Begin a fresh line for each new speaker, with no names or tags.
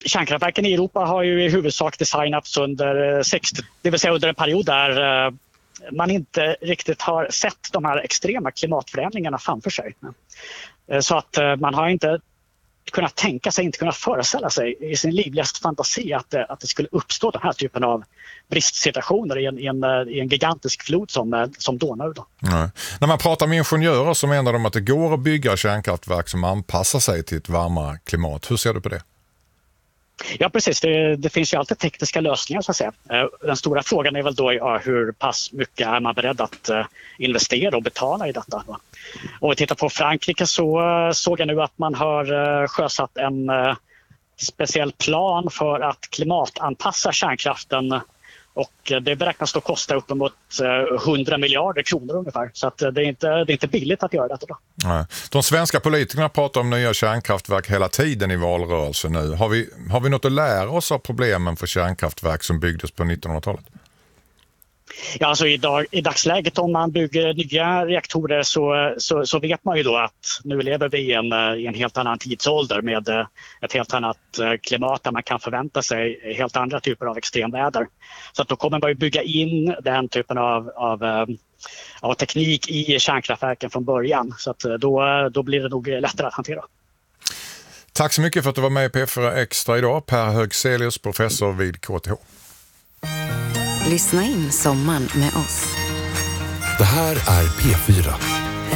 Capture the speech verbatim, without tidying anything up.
kärnkraftverken i Europa har ju i huvudsak designats under sextio, det vill säga under en period där man inte riktigt har sett de här extrema klimatförändringarna framför sig. Så att man har inte kunnat tänka sig, inte kunnat föreställa sig i sin livligaste fantasi att, att det skulle uppstå den här typen av bristsituationer i en, i en, i en gigantisk flod som, som Donau. Då.
Nej. När man pratar med ingenjörer så menar de att det går att bygga kärnkraftverk som anpassar sig till ett varmare klimat. Hur ser du på det?
Ja, precis. Det, det finns ju alltid tekniska lösningar, så att säga. Den stora frågan är väl då ja, hur pass mycket är man beredd att uh, investera och betala i detta. Då. Om vi tittar på Frankrike så uh, såg jag nu att man har uh, sjösatt en uh, speciell plan för att klimatanpassa kärnkraften. Och det beräknas då kosta uppemot hundra miljarder kronor ungefär. Så att det, är inte, det är inte billigt att göra detta då.
Nej. De svenska politikerna pratar om nya kärnkraftverk hela tiden i valrörelsen nu. Har vi, har vi något att lära oss av problemen för kärnkraftverk som byggdes på nittonhundratalet?
Ja, alltså i, dag, i dagsläget om man bygger nya reaktorer så, så, så vet man ju då att nu lever vi i en, i en helt annan tidsålder med ett helt annat klimat där man kan förvänta sig helt andra typer av extremväder. Så att då kommer man ju bygga in den typen av, av, av teknik i kärnkraftverken från början. Så att då, då blir det nog lättare att hantera.
Tack så mycket för att du var med i P fyra Extra idag. Per Högselius, professor vid K T H.
Lyssna in sommaren med oss.
Det här är P fyra.